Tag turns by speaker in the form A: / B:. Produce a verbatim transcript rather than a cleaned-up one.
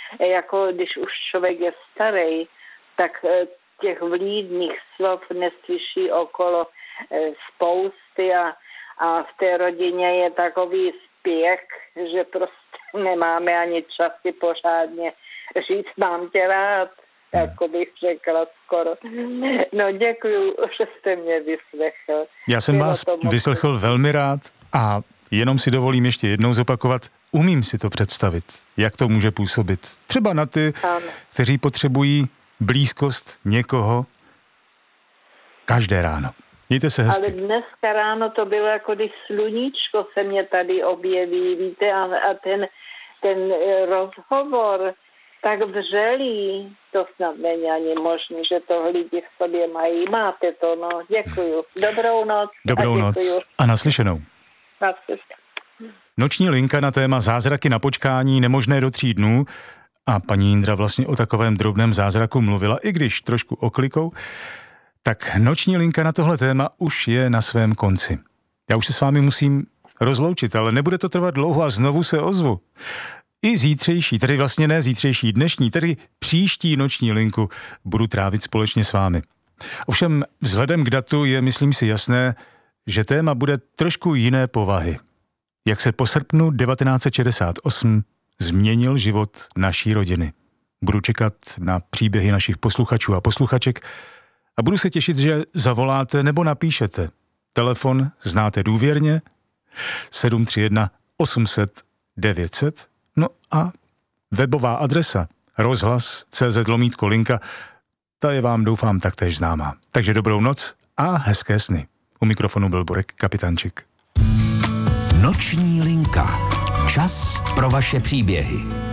A: jako když už člověk je starý, tak těch vlídných slov neslyší okolo spousty a, a v té rodině je takový spěch, že prostě nemáme ani čas si pořádně říct mám tě rád, jako bych řekla skoro. No děkuju, že jste mě vyslechl.
B: Já jsem vás vyslechl velmi rád a jenom si dovolím ještě jednou zopakovat, umím si to představit, jak to může působit. Třeba na ty, ano. kteří potřebují blízkost někoho každé ráno. Mějte se hezky.
A: Ale dneska ráno to bylo jako když sluníčko se mě tady objeví, víte, a, a ten, ten rozhovor tak vřelý, to snad není ani možný, že to lidi v sobě mají. Máte to, no, děkuju. Dobrou noc.
B: Dobrou
A: a
B: noc a naslyšenou.
A: Naslyšenou.
B: Noční linka na téma zázraky na počkání nemožné do tří dnů. A paní Jindra vlastně o takovém drobném zázraku mluvila, i když trošku oklikou. Tak noční linka na tohle téma už je na svém konci. Já už se s vámi musím rozloučit, ale nebude to trvat dlouho a znovu se ozvu. I zítřejší, tedy vlastně ne zítřejší, dnešní, tedy příští noční linku budu trávit společně s vámi. Ovšem vzhledem k datu je, myslím si, jasné, že téma bude trošku jiné povahy. Jak se po srpnu devatenáct set šedesát osm změnil život naší rodiny. Budu čekat na příběhy našich posluchačů a posluchaček a budu se těšit, že zavoláte nebo napíšete. Telefon znáte důvěrně sedm tři jedna osm set devět set, no a webová adresa rozhlas tečka cé zet lomítko linka, ta je vám doufám taktéž známá. Takže dobrou noc a hezké sny. U mikrofonu byl Borek Kapitančik.
C: Noční linka. Čas pro vaše příběhy.